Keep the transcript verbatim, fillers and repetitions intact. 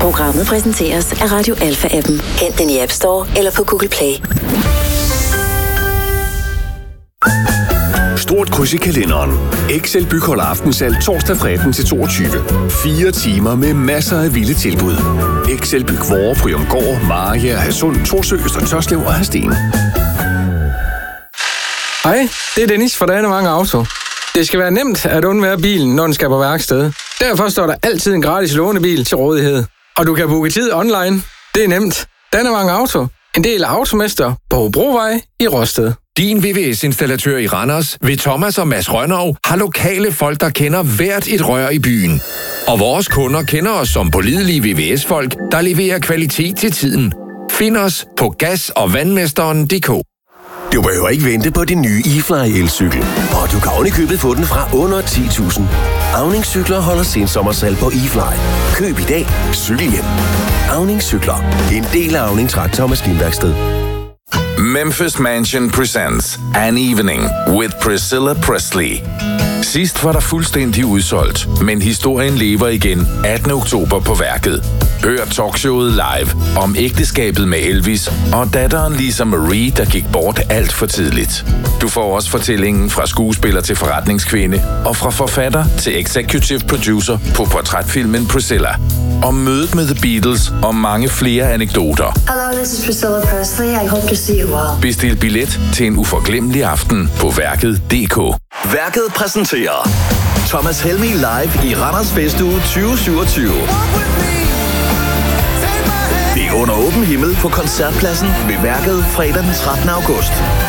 Programmet præsenteres af Radio Alpha-appen. Hent den i App Store eller på Google Play. Stort kryds i kalenderen. Excel Byg holder aftensalg torsdag fra atten til toogtyve. Fire timer med masser af vilde tilbud. Excel Byg Vore, Bryumgård, Mariager, Hadsund, Thorsø, Øster Tørslev og Hadsten. Hej, det er Dennis fra Danevang Auto. Det skal være nemt at undvære bilen, når den skal på værksted. Derfor står der altid en gratis lånebil til rådighed. Og du kan booke tid online. Det er nemt. Danevang Auto. En del af Automester på Hobrovej i Rosted. Din V V S-installatør i Randers ved Thomas og Mads Rønnow har lokale folk, der kender hvert et rør i byen. Og vores kunder kender os som pålidelige V V S-folk, der leverer kvalitet til tiden. Find os på gas- og vandmesteren punktum d k. Du behøver ikke vente på din nye eFly elcykel. Og du kan ovenikøbet få den fra under ti tusind. Auning Cykler holder sensommersalg på eFly. Køb i dag, cykel hjem. Auning Cykler. En del af Auning Traktor- og Maskinværksted. Memphis Mansion presents An Evening with Priscilla Presley. Sidst var der fuldstændig udsolgt, men historien lever igen attende oktober på Værket. Hør talkshowet live om ægteskabet med Elvis og datteren Lisa Marie, der gik bort alt for tidligt. Du får også fortællingen fra skuespiller til forretningskvinde og fra forfatter til executive producer på portrætfilmen Priscilla. Om mødet med The Beatles og mange flere anekdoter. Hello, this is Priscilla Presley. I hope to see you well. Bestil billet til en uforglemmelig aften på Værket punktum d k. Værket præsenterer Thomas Helmig live i Randers Festuge tyve syvogtyve. Det er under åben himmel på Koncertpladsen ved Værket fredag den trettende august.